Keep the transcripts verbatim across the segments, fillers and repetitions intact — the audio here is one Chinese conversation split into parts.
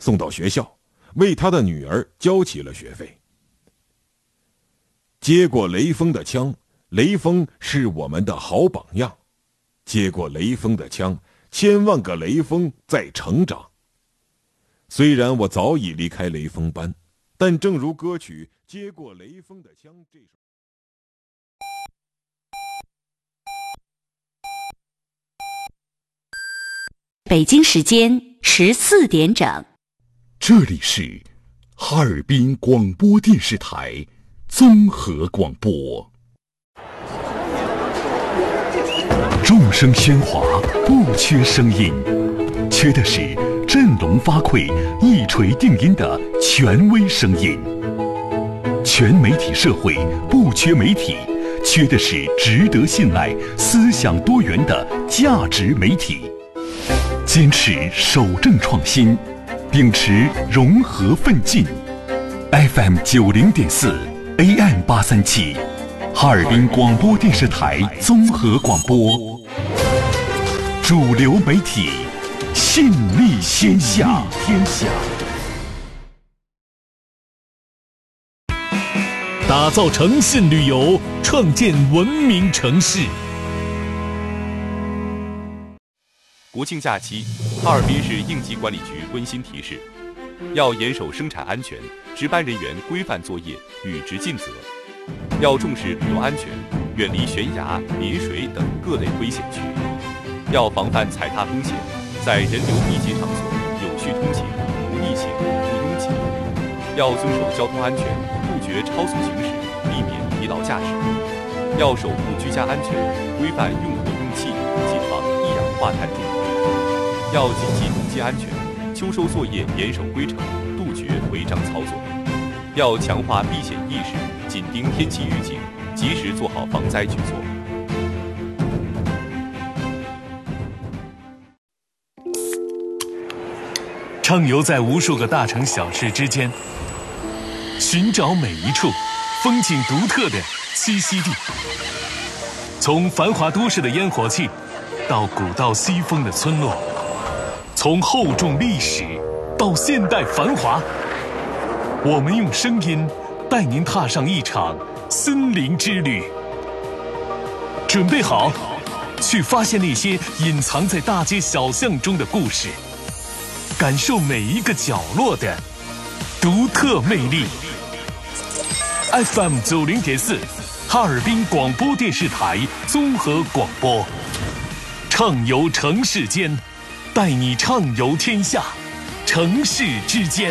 送到学校，为他的女儿交起了学费。接过雷锋的枪，雷锋是我们的好榜样。接过雷锋的枪，千万个雷锋在成长。虽然我早已离开雷锋班，但正如歌曲《接过雷锋的枪》这首。 北京时间十四点整， 这里是哈尔滨广播电视台综合广播。众声喧哗，不缺声音，缺的是振聋发聩、一锤定音的权威声音。全媒体社会不缺媒体，缺的是值得信赖、思想多元的价值媒体。坚持守正创新，秉持融合奋进。F M 九零点四 A M 八三七，哈尔滨广播电视台综合广播，主流媒体，信力天下。天下。 打造诚信旅游，创建文明城市。 国庆假期，哈尔滨市应急管理局温馨提示：要严守生产安全，值班人员规范作业，履职尽责；要重视旅游安全，远离悬崖、临水等各类危险区；要防范踩踏风险，在人流密集场所有序通行，不逆行、不拥挤；要遵守交通安全，杜绝超速行驶，避免疲劳驾驶；要守护居家安全，规范用火用气，谨防一氧化碳中毒。要谨记农机安全，秋收作业严守规程，杜绝违章操作；要强化避险意识，紧盯天气预警，及时做好防灾举措。 畅游在无数个大城小市之间，寻找每一处风景独特的栖息地。从繁华都市的烟火气，到古道西风的村落，从厚重历史到现代繁华，我们用声音带您踏上一场森林之旅。准备好，去发现那些隐藏在大街小巷中的故事，感受每一个角落的独特魅力。F M 九零点四，哈尔滨广播电视台综合广播，畅游城市间，带你畅游天下，城市之间。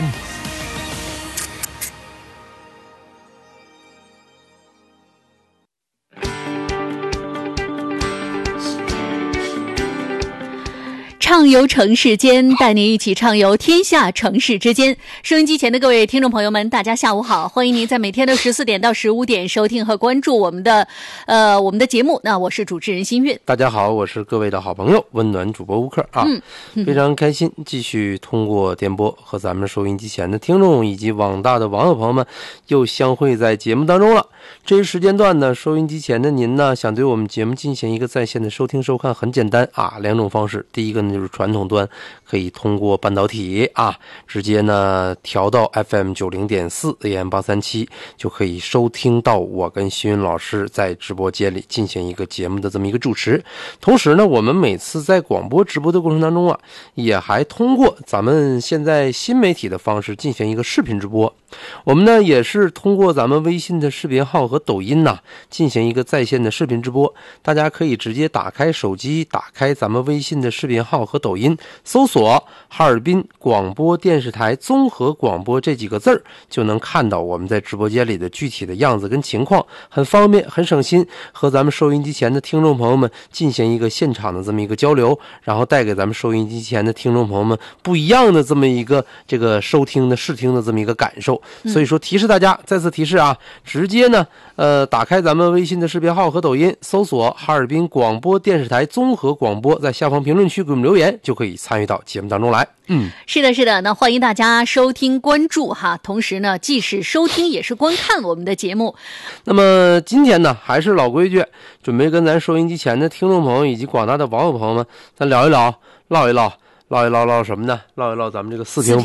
畅游城市间，带您一起畅游天下城市之间。收音机前的各位听众朋友们，大家下午好，欢迎您在每天的十四点到十五点收听和关注我们的呃我们的节目。那我是主持人新月。 大家好，我是各位的好朋友温暖主播吴克啊、嗯嗯，非常开心继续通过电波和咱们收音机前的听众以及广大的网友朋友们又相会在节目当中了。这一时间段呢，收音机前的您呢，想对我们节目进行一个在线的收听收看，很简单啊，两种方式。第一个呢，就是传统端可以通过半导体啊，直接呢调到 F M 九零点四 A M 八三七，就可以收听到我跟新云老师在直播间里进行一个节目的这么一个主持。同时呢，我们每次在广播直播的过程当中啊，也还通过咱们现在新媒体的方式进行一个视频直播。我们呢也是通过咱们微信的视频号和抖音呐进行一个在线的视频直播，大家可以直接打开手机，打开咱们微信的视频号和抖音，搜索哈尔滨广播电视台综合广播这几个字儿，就能看到我们在直播间里的具体的样子跟情况，很方便很省心，和咱们收音机前的听众朋友们进行一个现场的这么一个交流，然后带给咱们收音机前的听众朋友们不一样的这么一个这个收听的视听的这么一个感受。所以说提示大家，再次提示啊，直接呢呃打开咱们微信的视频号和抖音，搜索哈尔滨广播电视台综合广播，在下方评论区给我们留言，就可以参与到节目当中来。嗯， 是的是的，那欢迎大家收听关注哈，同时呢既是收听也是观看我们的节目。 那么今天呢还是老规矩，准备跟咱收音机前的听众朋友以及广大的网友朋友们咱聊一聊唠一唠唠一唠唠什么呢？唠一唠咱们这个四平